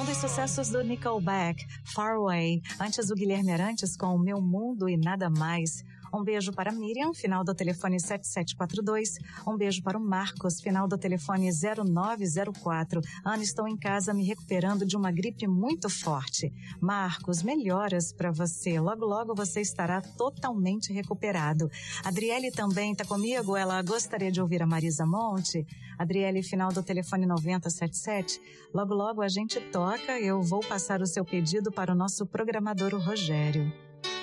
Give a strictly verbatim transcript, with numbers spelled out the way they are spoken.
Um dos sucessos do Nickelback, Far Away. Antes o Guilherme Arantes com O Meu Mundo e Nada Mais. Um beijo para Miriam, final do telefone sete sete quatro dois. Um beijo para o Marcos, final do telefone zero nove zero quatro. Ana, estou em casa me recuperando de uma gripe muito forte. Marcos, melhoras para você. Logo, logo você estará totalmente recuperado. Adriele também está comigo. Ela gostaria de ouvir a Marisa Monte. Adriele, final do telefone noventa setenta e sete. Logo, logo a gente toca. Eu vou passar o seu pedido para o nosso programador, o Rogério.